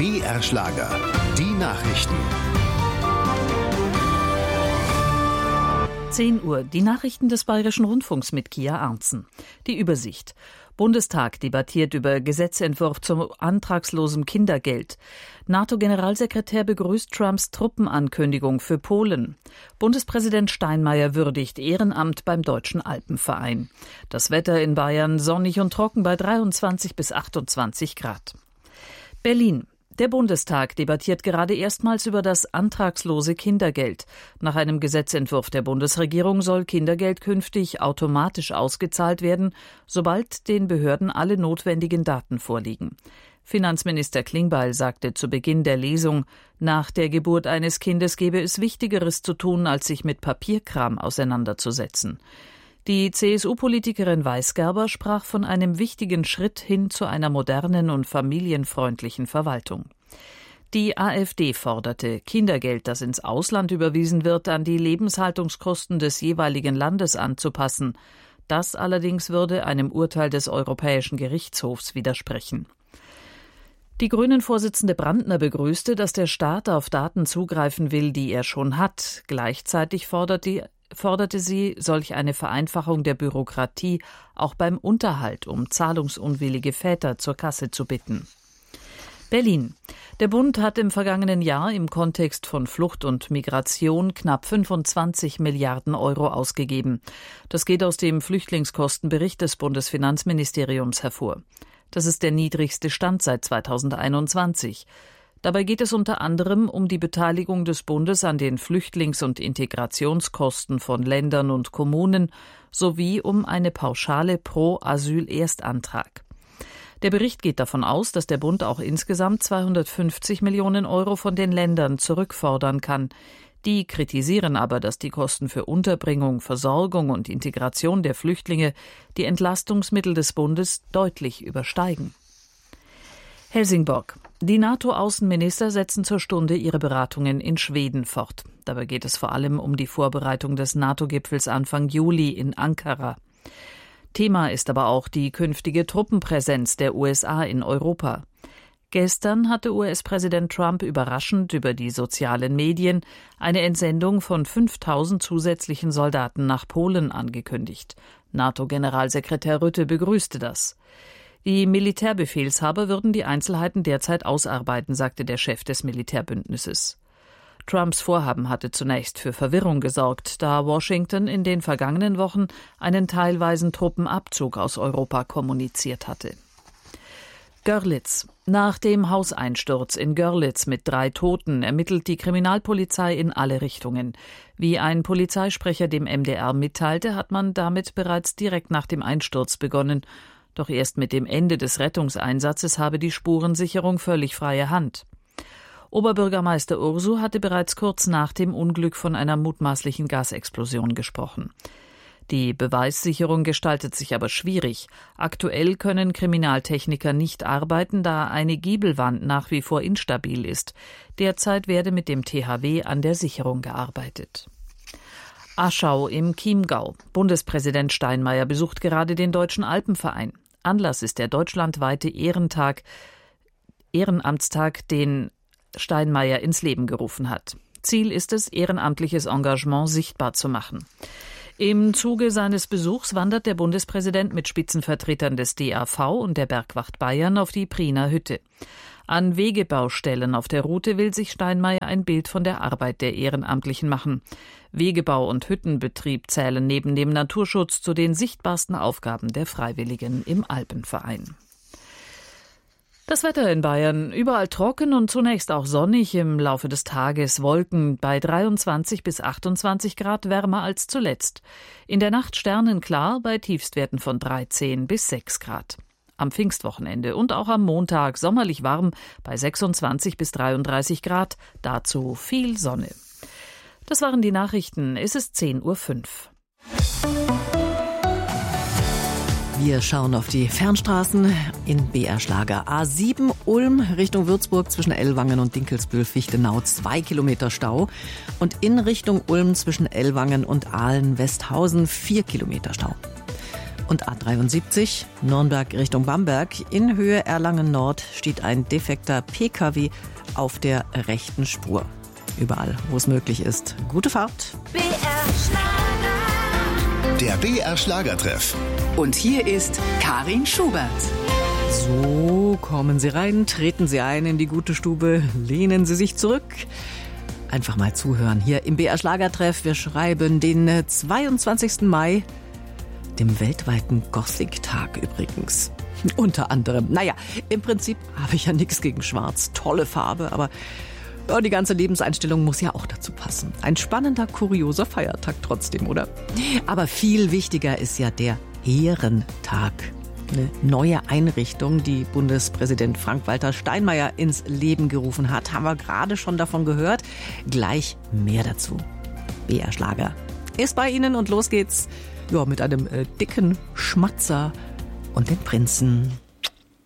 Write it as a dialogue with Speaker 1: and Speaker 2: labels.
Speaker 1: BR Schlager. Die Nachrichten.
Speaker 2: 10 Uhr. Die Nachrichten des Bayerischen Rundfunks mit Kia Arntzen. Die Übersicht. Bundestag debattiert über Gesetzentwurf zum antragslosem Kindergeld. NATO-Generalsekretär begrüßt Trumps Truppenankündigung für Polen. Bundespräsident Steinmeier würdigt Ehrenamt beim Deutschen Alpenverein. Das Wetter in Bayern sonnig und trocken bei 23 bis 28 Grad. Berlin. Der Bundestag debattiert gerade erstmals über das antragslose Kindergeld. Nach einem Gesetzentwurf der Bundesregierung soll Kindergeld künftig automatisch ausgezahlt werden, sobald den Behörden alle notwendigen Daten vorliegen. Finanzminister Klingbeil sagte zu Beginn der Lesung, nach der Geburt eines Kindes gebe es Wichtigeres zu tun, als sich mit Papierkram auseinanderzusetzen. Die CSU-Politikerin Weisgerber sprach von einem wichtigen Schritt hin zu einer modernen und familienfreundlichen Verwaltung. Die AfD forderte, Kindergeld, das ins Ausland überwiesen wird, an die Lebenshaltungskosten des jeweiligen Landes anzupassen. Das allerdings würde einem Urteil des Europäischen Gerichtshofs widersprechen. Die Grünen-Vorsitzende Brandner begrüßte, dass der Staat auf Daten zugreifen will, die er schon hat. Gleichzeitig forderte sie solch eine Vereinfachung der Bürokratie auch beim Unterhalt, um zahlungsunwillige Väter zur Kasse zu bitten. Berlin. Der Bund hat im vergangenen Jahr im Kontext von Flucht und Migration knapp 25 Milliarden Euro ausgegeben. Das geht aus dem Flüchtlingskostenbericht des Bundesfinanzministeriums hervor. Das ist der niedrigste Stand seit 2021. Dabei geht es unter anderem um die Beteiligung des Bundes an den Flüchtlings- und Integrationskosten von Ländern und Kommunen sowie um eine Pauschale pro Asylerstantrag. Der Bericht geht davon aus, dass der Bund auch insgesamt 250 Millionen Euro von den Ländern zurückfordern kann. Die kritisieren aber, dass die Kosten für Unterbringung, Versorgung und Integration der Flüchtlinge die Entlastungsmittel des Bundes deutlich übersteigen. Helsingborg. Die NATO-Außenminister setzen zur Stunde ihre Beratungen in Schweden fort. Dabei geht es vor allem um die Vorbereitung des NATO-Gipfels Anfang Juli in Ankara. Thema ist aber auch die künftige Truppenpräsenz der USA in Europa. Gestern hatte US-Präsident Trump überraschend über die sozialen Medien eine Entsendung von 5.000 zusätzlichen Soldaten nach Polen angekündigt. NATO-Generalsekretär Rutte begrüßte das. Die Militärbefehlshaber würden die Einzelheiten derzeit ausarbeiten, sagte der Chef des Militärbündnisses. Trumps Vorhaben hatte zunächst für Verwirrung gesorgt, da Washington in den vergangenen Wochen einen teilweisen Truppenabzug aus Europa kommuniziert hatte. Görlitz. Nach dem Hauseinsturz in Görlitz mit 3 Toten ermittelt die Kriminalpolizei in alle Richtungen. Wie ein Polizeisprecher dem MDR mitteilte, hat man damit bereits direkt nach dem Einsturz begonnen. Doch erst mit dem Ende des Rettungseinsatzes habe die Spurensicherung völlig freie Hand. Oberbürgermeister Ursu hatte bereits kurz nach dem Unglück von einer mutmaßlichen Gasexplosion gesprochen. Die Beweissicherung gestaltet sich aber schwierig. Aktuell können Kriminaltechniker nicht arbeiten, da eine Giebelwand nach wie vor instabil ist. Derzeit werde mit dem THW an der Sicherung gearbeitet. Aschau im Chiemgau. Bundespräsident Steinmeier besucht gerade den Deutschen Alpenverein. Anlass ist der deutschlandweite Ehrenamtstag, den Steinmeier ins Leben gerufen hat. Ziel ist es, ehrenamtliches Engagement sichtbar zu machen. Im Zuge seines Besuchs wandert der Bundespräsident mit Spitzenvertretern des DAV und der Bergwacht Bayern auf die Priener Hütte. An Wegebaustellen auf der Route will sich Steinmeier ein Bild von der Arbeit der Ehrenamtlichen machen. Wegebau und Hüttenbetrieb zählen neben dem Naturschutz zu den sichtbarsten Aufgaben der Freiwilligen im Alpenverein. Das Wetter in Bayern, überall trocken und zunächst auch sonnig, im Laufe des Tages Wolken bei 23 bis 28 Grad, wärmer als zuletzt. In der Nacht sternenklar bei Tiefstwerten von 13 bis 6 Grad. Am Pfingstwochenende und auch am Montag sommerlich warm bei 26 bis 33 Grad, dazu viel Sonne. Das waren die Nachrichten, es ist 10:05 Uhr.
Speaker 3: Wir schauen auf die Fernstraßen in BR Schlager. A7 Ulm Richtung Würzburg zwischen Ellwangen und Dinkelsbühl-Fichtenau 2 Kilometer Stau. Und in Richtung Ulm zwischen Ellwangen und Aalen-Westhausen 4 Kilometer Stau. Und A73, Nürnberg Richtung Bamberg. In Höhe Erlangen-Nord steht ein defekter Pkw auf der rechten Spur. Überall, wo es möglich ist. Gute Fahrt.
Speaker 1: BR Schlager. Der BR Schlagertreff.
Speaker 4: Und hier ist Karin Schubert.
Speaker 3: So, kommen Sie rein, treten Sie ein in die gute Stube, lehnen Sie sich zurück. Einfach mal zuhören hier im BR Schlagertreff. Wir schreiben den 22. Mai, dem weltweiten Gothic-Tag übrigens. Unter anderem. Naja, im Prinzip habe ich ja nichts gegen Schwarz. Tolle Farbe, aber die ganze Lebenseinstellung muss ja auch dazu passen. Ein spannender, kurioser Feiertag trotzdem, oder? Aber viel wichtiger ist ja der Ehrentag. Eine neue Einrichtung, die Bundespräsident Frank-Walter Steinmeier ins Leben gerufen hat. Haben wir gerade schon davon gehört. Gleich mehr dazu. BR Schlager ist bei Ihnen und los geht's mit einem dicken Schmatzer und den Prinzen.